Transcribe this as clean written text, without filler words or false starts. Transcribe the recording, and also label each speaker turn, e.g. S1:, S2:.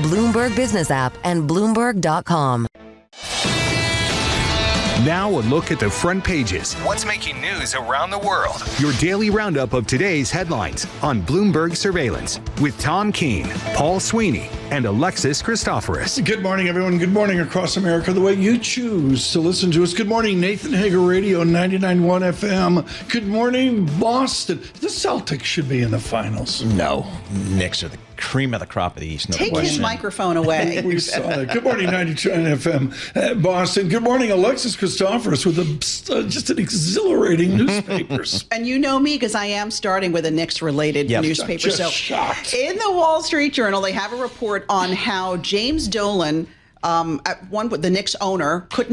S1: Bloomberg Business app and Bloomberg.com.
S2: Now a look at the front pages.
S3: What's making news around the world?
S2: Your daily roundup of today's headlines on Bloomberg Surveillance with Tom Keene, Paul Sweeney, and Alexis Christoforous.
S4: Good morning, everyone. Good morning across America, the way you choose to listen to us. Good morning, Nathan Hager Radio, 99.1 FM. Good morning, Boston. The Celtics should be in the finals.
S5: No, Knicks are the cream of the crop of the East. No
S6: Take
S5: question.
S6: his microphone away.
S4: We saw that. Good morning, 92.9 FM, Boston. Good morning, Alexis Christoforous with just an exhilarating newspapers.
S6: And you know me because I am starting with a Knicks-related newspaper.
S4: Just shocked.
S6: In the Wall Street Journal, they have a report on how James Dolan, the Knicks owner, couldn't